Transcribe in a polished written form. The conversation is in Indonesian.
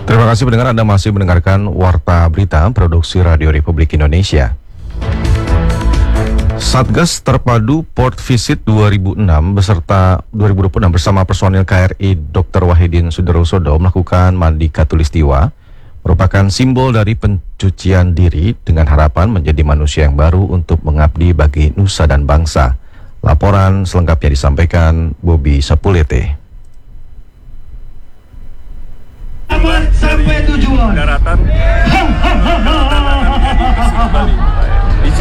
Terima kasih pendengar, Anda masih mendengarkan Warta Berita Produksi Radio Republik Indonesia. Satgas Terpadu Port Visit 2026 bersama personil KRI Dr. Wahidin Sudarosodo melakukan mandi Katulistiwa, merupakan simbol dari pencucian diri dengan harapan menjadi manusia yang baru untuk mengabdi bagi nusa dan bangsa. Laporan selengkapnya disampaikan Bobi Sapulete. Sampai tujuan. Daratan kembali.